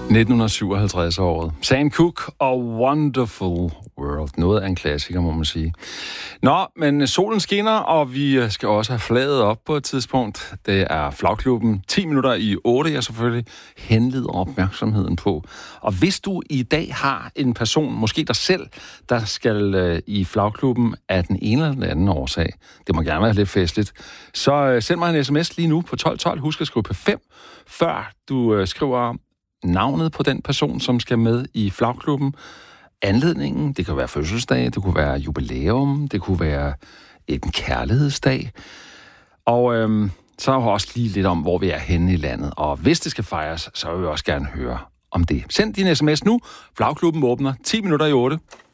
1957-året. Sam Cooke og Wonderful World. Noget af en klassiker, må man sige. Nå, men solen skinner, og vi skal også have flaget op på et tidspunkt. Det er Flagklubben. 10 minutter i 8, jeg selvfølgelig henleder opmærksomheden på. Og hvis du i dag har en person, måske dig selv, der skal i Flagklubben af den ene eller den anden årsag, det må gerne være lidt festligt, så send mig en sms lige nu på 1212. Husk at skrive på 5, før du skriver navnet på den person, som skal med i Flagklubben. Anledningen, det kan være fødselsdag, det kunne være jubilæum, det kunne være en kærlighedsdag. Og så er jo også lige lidt om, hvor vi er henne i landet. Og hvis det skal fejres, så vil vi også gerne høre om det. Send din sms nu. Flagklubben åbner 10 minutter i 8.